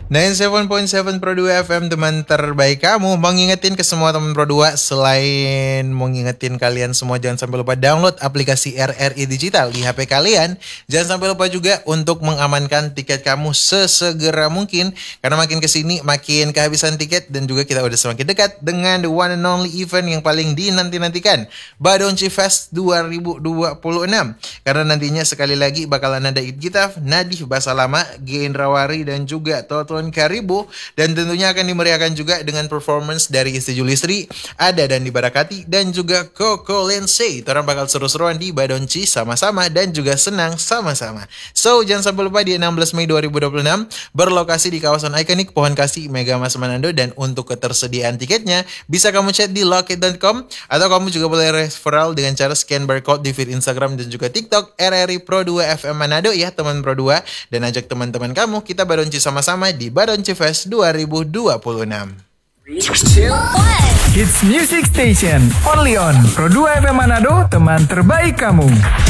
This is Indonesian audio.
97.7 Pro 2 FM, teman terbaik kamu. Mau ngingetin ke semua teman Pro 2, selain mau ngingetin kalian semua jangan sampai lupa download aplikasi RRI Digital di HP kalian. Jangan sampai lupa juga untuk mengamankan tiket kamu sesegera mungkin, karena makin kesini makin kehabisan tiket, dan juga kita udah semakin dekat dengan the one and only event yang paling dinanti-nantikan, Badonchi Fest 2026. Karena nantinya sekali lagi bakalan ada Id Gitaf, Nadif Basalama, Gendrawari, dan juga Toton Karibo, dan tentunya akan dimeriahkan juga dengan performance dari Isti Julistri, Ada dan Dibarakati, dan juga Coco Lensei. Orang bakal seru-seruan di Badonchi sama-sama dan juga senang sama-sama. So, jangan sampai lupa di 16 Mei 2026 berlokasi di kawasan ikonik Pohon Kasih Mega Mas Manado, dan untuk ketersediaan tiketnya bisa kamu chat di locket.com, atau kamu juga boleh referral dengan cara scan barcode di feed Instagram dan juga TikTok RRI Pro 2 FM Manado ya teman Pro 2, dan ajak teman-teman kamu kita Badonchi sama-sama di Badonchi Fest 2026. 3, 2, 1. Hits Music Station, only on Pro 2 FM Manado, teman terbaik kamu.